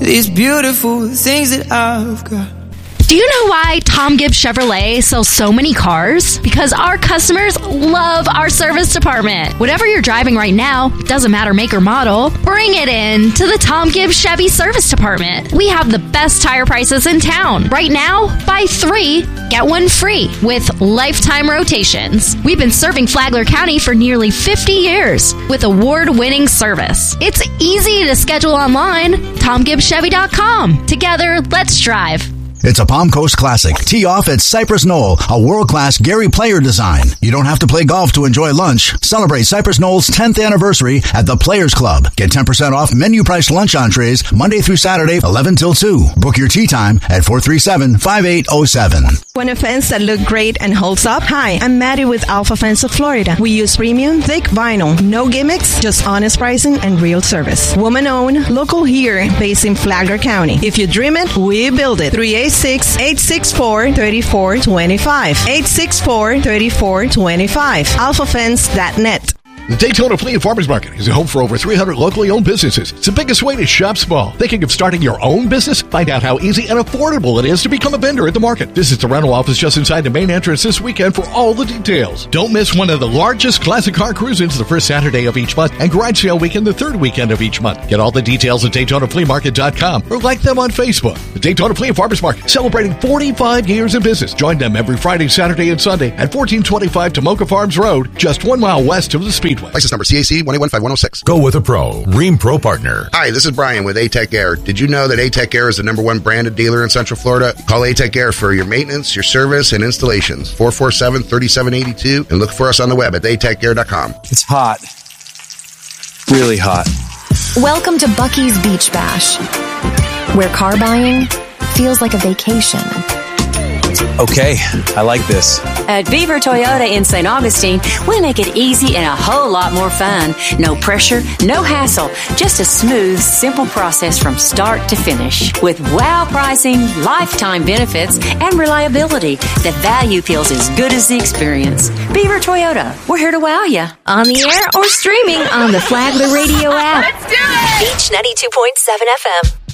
these beautiful things that I've got. Do you know why Tom Gibbs Chevrolet sells so many cars? Because our customers love our service department. Whatever you're driving right now, doesn't matter make or model, bring it in to the Tom Gibbs Chevy Service Department. We have the best tire prices in town. Right now, buy 3, get 1 free with lifetime rotations. We've been serving Flagler County for nearly 50 years with award-winning service. It's easy to schedule online. TomGibbsChevy.com. Together, let's drive. It's a Palm Coast Classic. Tee off at Cypress Knoll, a world-class Gary Player design. You don't have to play golf to enjoy lunch. Celebrate Cypress Knoll's 10th anniversary at the Players Club. Get 10% off menu-priced lunch entrees Monday through Saturday, 11 till 2. Book your tee time at 437-5807. Want a fence that look great and holds up? Hi, I'm Maddie with Alpha Fence of Florida. We use premium, thick vinyl. No gimmicks, just honest pricing and real service. Woman-owned, local here, based in Flagler County. If you dream it, we build it. 386-864-3425. 864-3425. AlphaFence.net. The Daytona Flea and Farmers Market is a home for over 300 locally owned businesses. It's the biggest way to shop small. Thinking of starting your own business? Find out how easy and affordable it is to become a vendor at the market. Visit the rental office just inside the main entrance this weekend for all the details. Don't miss one of the largest classic car cruise-ins the first Saturday of each month and garage sale weekend the third weekend of each month. Get all the details at DaytonaFleaMarket.com or like them on Facebook. The Daytona Flea and Farmers Market, celebrating 45 years in business. Join them every Friday, Saturday, and Sunday at 1425 Tomoka Farms Road, just 1 mile west of the Speedway. License number CAC 1815106. Go with a pro. Rheem Pro Partner. Hi, this is Brian with A-Tech Air. Did you know that A-Tech Air is the #1 branded dealer in Central Florida? Call A-Tech Air for your maintenance, your service, and installations. 447-3782. And look for us on the web at atechair.com. It's hot. Really hot. Welcome to Buc-ee's Beach Bash, where car buying feels like a vacation. Okay, I like this. At Beaver Toyota in St. Augustine, we make it easy and a whole lot more fun. No pressure, no hassle, just a smooth, simple process from start to finish. With wow pricing, lifetime benefits, and reliability, the value feels as good as the experience. Beaver Toyota, we're here to wow you. On the air or streaming on the Flagler Radio app. Let's do it! Beach 92.7 FM.